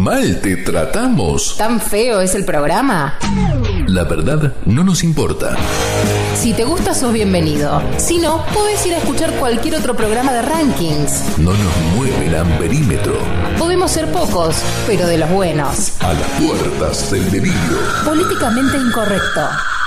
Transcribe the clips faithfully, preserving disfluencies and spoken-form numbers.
mal te tratamos? ¿Tan feo es el programa? La verdad no nos importa. Si te gusta, sos bienvenido. Si no, podés ir a escuchar cualquier otro programa de rankings. No nos mueve el amperímetro. Podemos ser pocos, pero de los buenos. A las puertas del delirio. Políticamente incorrecto.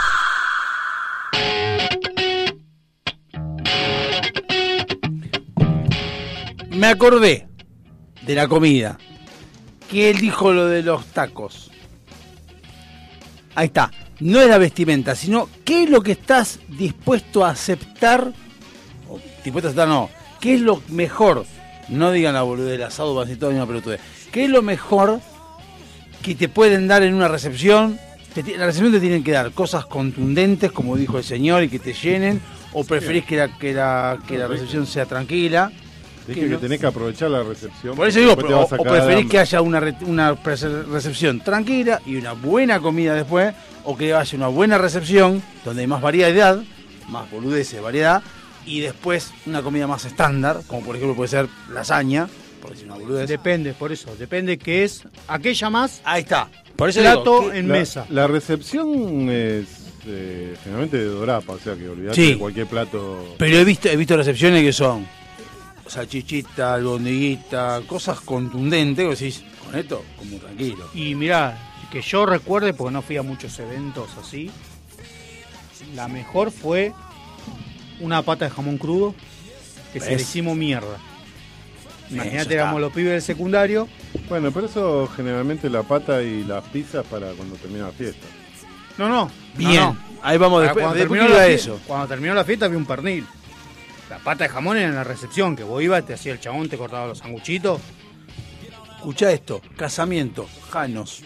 Me acordé de la comida, que él dijo lo de los tacos. Ahí está, no es la vestimenta, sino qué es lo que estás dispuesto a aceptar, o dispuesto a aceptar no, qué es lo mejor, no digan la boludez del asado, va a ser todo una pelotudez, qué es lo mejor que te pueden dar en una recepción. Te, la recepción te tienen que dar cosas contundentes, como dijo el señor, y que te llenen, o preferís que la, que la, que la recepción sea tranquila. Dije que, que tenés que aprovechar la recepción. Por eso digo, o, o preferís que haya una, re, una recepción tranquila y una buena comida después, o que haya una buena recepción donde hay más variedad, más boludeces, variedad, y después una comida más estándar, como por ejemplo puede ser lasaña, por decir una boludez. Depende, por eso, depende qué es, aquella más. Ahí está. Por eso plato digo, en la, mesa. La recepción es eh, generalmente de dorapa, o sea que olvidate sí, de cualquier plato. Pero he visto, he visto recepciones que son salchichita, albondiguita, cosas contundentes, que decís, con esto, como tranquilo. Y mirá, que yo recuerde, porque no fui a muchos eventos así, la mejor fue una pata de jamón crudo, que ¿ves? Se le hicimos mierda. Imagínate, éramos los pibes del secundario. Bueno, pero eso generalmente la pata y las pizzas para cuando termina la fiesta. No, no. Bien, no, no. Ahí vamos después. Cuando, después terminó la eso. Fiesta, cuando terminó la fiesta había un pernil. La pata de jamón era en la recepción, que vos ibas, te hacía el chabón, te cortaba los sanguchitos. Escuchá esto, casamiento, Janos.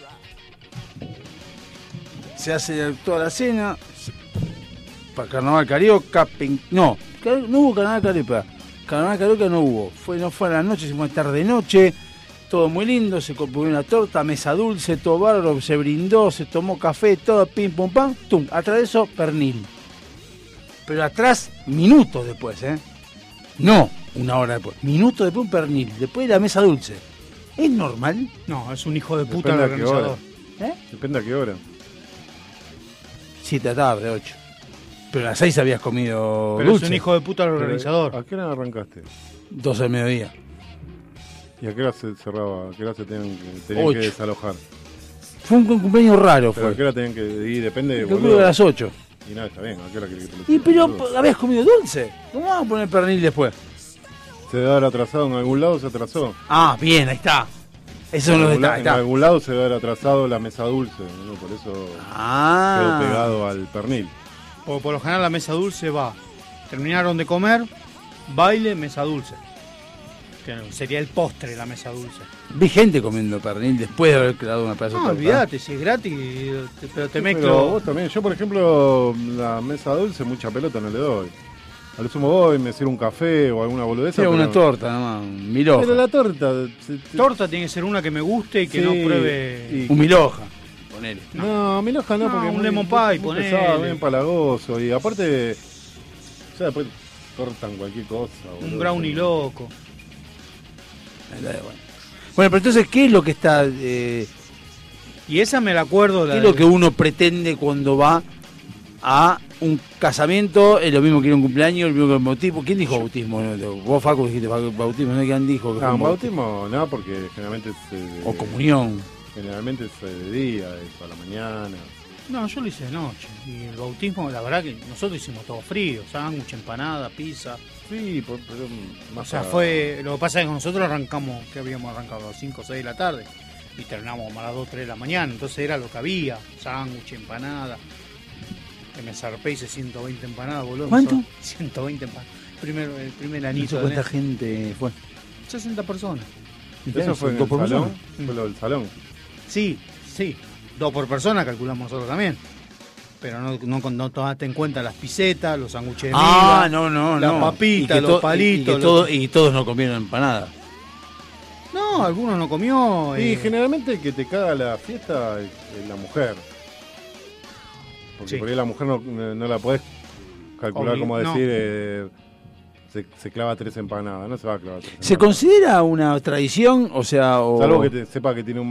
Se hace toda la cena, para Carnaval Carioca, pen... no, no hubo Carnaval Carioca, Carnaval Carioca no hubo, fue, no fue a la noche, hicimos tarde noche, todo muy lindo, se compró una torta, mesa dulce, todo bárbaro, se brindó, se tomó café, todo pim pum pam, tum, atrás de eso, pernil. Pero atrás, minutos después, ¿eh? No una hora después, minutos después un pernil, después de la mesa dulce. ¿Es normal? No, es un hijo de puta el Depende organizador. a qué hora. ¿Eh? Depende a qué hora. Siete de la tarde, ocho. Pero a las seis habías comido Pero dulce. es un hijo de puta el organizador. ¿A qué hora arrancaste? doce del mediodía. ¿Y a qué hora se cerraba? ¿A qué hora se tenían que, tenían que desalojar? Fue un cumpleaños raro, ¿Pero fue. a qué hora tenían que ir? Depende de... Yo creo que a las ocho. Y nada, está bien. ¿A qué hora querés que te lo Y pero boludo? habías comido dulce. ¿Cómo vamos a poner pernil después? Se debe haber atrasado en algún lado, se atrasó. Ah, bien, ahí está. Eso En no algún, está, la- ahí en está. algún lado se debe haber atrasado la mesa dulce, ¿no? Por eso Ah. quedó pegado al pernil. Por, por lo general la mesa dulce va. Terminaron de comer, baile, mesa dulce. Que sería el postre la mesa dulce. Vi gente comiendo pernil después de haber creado una pedazo de No, torta. olvídate, si es gratis, te- pero te Sí, mezclo. pero vos también. Yo, por ejemplo, la mesa dulce, mucha pelota no le doy. A lo sumo voy, me sirvo un café o alguna boludeza. Sí, pero... una torta, nomás, un mil hojas. Pero la torta... se- se- Torta tiene que ser una que me guste y que Sí, no pruebe. y- Un mil hojas, ponele. No, mi loja no, No, porque un muy- lemon muy- pie, muy ponele. pesado, bien palagoso. Y aparte, o sea, después cortan cualquier cosa. Un boludo. brownie loco. Bueno. Bueno, pero entonces, ¿qué es lo que está... Eh, Y esa me la acuerdo. La ¿Qué es lo del- que uno pretende cuando va a un casamiento? Es lo mismo que ir a un cumpleaños, lo mismo que el bautismo. ¿Quién dijo bautismo? Vos, Facu, dijiste bautismo, no sé quién dijo. que No, fue un bautismo no, porque generalmente es... eh, O comunión. Generalmente es eh, de día, es a la mañana. No, yo lo hice de noche. Y el bautismo, la verdad que nosotros hicimos todo frío. Sándwich, empanada, pizza. Sí, por- pero más O sea, para- fue. Lo que pasa es que nosotros arrancamos, que habíamos arrancado a las cinco o seis de la tarde. Y terminamos como a las dos o tres de la mañana. Entonces era lo que había: sándwich, empanada. Que me zarpé, hice ciento veinte empanadas, boludo. ¿Cuánto? ciento veinte empanadas. Primero, el primer No anito. sé de cuánta Nes- gente fue. sesenta personas. Eso fue en Dos el por salón. persona. Fue lo del salón. Sí, sí. Dos por persona calculamos nosotros también. Pero no, no, no tomaste en cuenta las pisetas, los sándwiches de Ah, miga, no, no, la no. papita, Y que los to- palitos. Y, que los- todo- y todos no comieron empanada. No, algunos no comió. Y eh, generalmente el que te caga la fiesta es, es la mujer. Porque Sí. por ahí la mujer no, no, no la podés calcular, Obli- como no. decir, eh, se, se clava tres empanadas. No se va a clavar tres ¿Se empanadas. considera una tradición? O sea, o... Salvo que te sepa que tiene un